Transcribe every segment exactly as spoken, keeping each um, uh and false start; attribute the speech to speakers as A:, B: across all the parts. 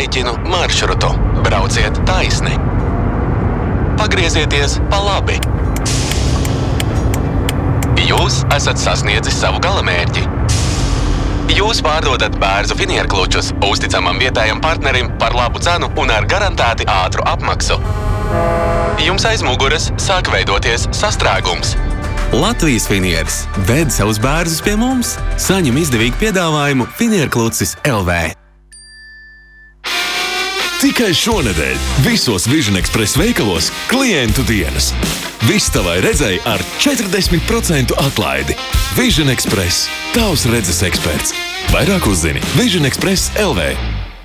A: rēķinu maršrutu. Brauciet taisni. Pagriezieties pa labi. Jūs esat sasniedzis savu galamērķi. Jūs pārdodat Bērzu finierklučus uzticamam vietējam partnerim par labu cenu un ar garantēti ātru apmaksu. Jums aiz muguras sāk veidoties sastrēgums.
B: Latvijas finieris ved savus bērzus pie mums. Saņem izdevīgu piedāvājumu Finierklucis L V.
C: Tikai šonedēļ visos Vision Express veikalos klientu dienas. Viss tavai redzei ar četrdesmit procentu atlaidi. Vision Express – tavs redzes eksperts. Vairāk uzzini Vision Express L V.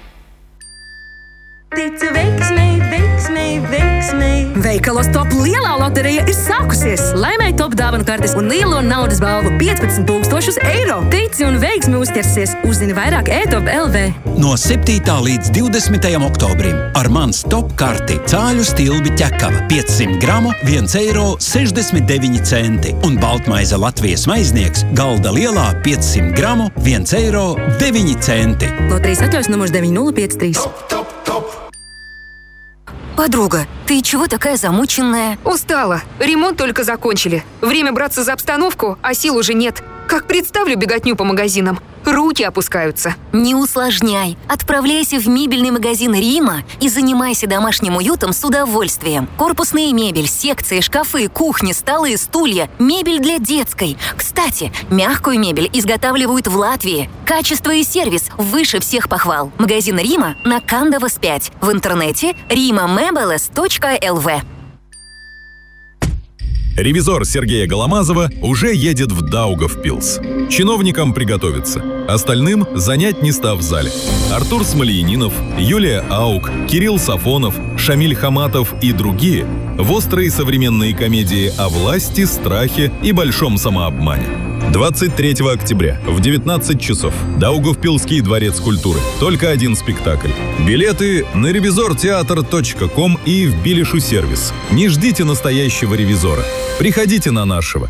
D: Ticu veiksmei, veiksmei, veiksmei.
E: Veikalos Top lielā loterija ir sākusies. Laimēj Top dāvanu kartes un lielo naudas balvu piecpadsmit tūkstošus eiro. Tici un veiksmi uzķersies. Uzzini vairāk e-top L V.
F: No septītā līdz divdesmitajam oktobrim ar mans Top karti cāļu stilbi ķekava piecsimt gramu, viens eiro sešdesmit deviņi centi un baltmaize Latvijas maiznieks galda lielā piecsimt gramu, viens eiro deviņi centi.
E: Loterijas atļaus numurs deviņi nulle pieci trīs.
G: Подруга, ты чего такая замученная?
H: Устала. Ремонт только закончили. Время браться за обстановку, а сил уже нет. Как представлю беготню по магазинам, руки опускаются.
G: Не усложняй. Отправляйся в мебельный магазин Рима и занимайся домашним уютом с удовольствием. Корпусная мебель, секции, шкафы, кухни, столы, стулья, мебель для детской. Кстати, мягкую мебель изготавливают в Латвии. Качество и сервис выше всех похвал. Магазин Рима на Кандавас пять. В интернете рима мебелес точка эл ви.
I: Ревизор Сергея Голомазова уже едет в Даугавпилс. Чиновникам приготовиться. Остальным занять места в зале. Артур Смольянинов, Юлия Аук, Кирилл Сафонов, Шамиль Хаматов и другие в острые современные комедии о власти, страхе и большом самообмане. двадцать третьего октября в девятнадцать часов. Даугавпилский дворец культуры. Только один спектакль. Билеты на ревизортеатр точка ком и в Билишу сервис. Не ждите настоящего ревизора. Приходите на нашего.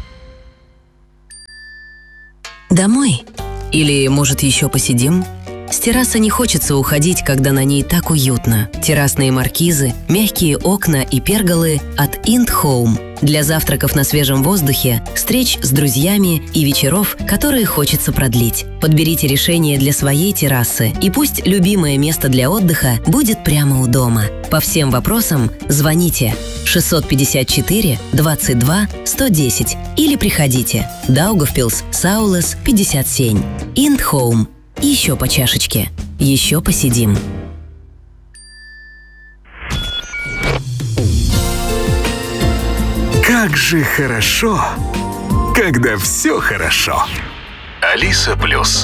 J: Домой? Или, может, еще посидим? С террасы не хочется уходить, когда на ней так уютно. Террасные маркизы, мягкие окна и перголы от Ind Home. Для завтраков на свежем воздухе, встреч с друзьями и вечеров, которые хочется продлить. Подберите решение для своей террасы, и пусть любимое место для отдыха будет прямо у дома. По всем вопросам звоните шестьсот пятьдесят четыре двадцать два сто десять или приходите. Даугавпилс, Саулес, пятьдесят семь. Ind Home. Еще по чашечке. Еще посидим.
K: Как же хорошо, когда все хорошо.
C: Алиса Плюс.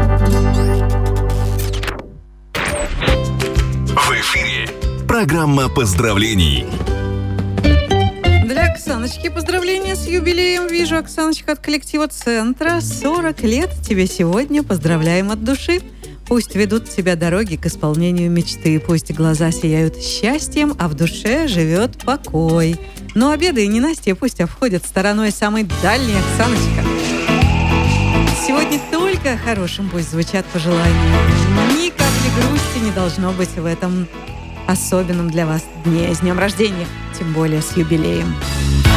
C: В эфире программа поздравлений.
L: Для Оксаночки поздравления с юбилеем. Вижу, Оксаночка, от коллектива Центра. сорок лет тебе сегодня. Поздравляем от души. Пусть ведут тебя дороги к исполнению мечты. Пусть глаза сияют счастьем, а в душе живет покой. Но обеды и ненастья пусть обходят стороной самой дальней, Оксаночка. Сегодня только хорошим пусть звучат пожелания. Ни капли грусти не должно быть в этом особенном для вас дне. С днем рождения, тем более с юбилеем.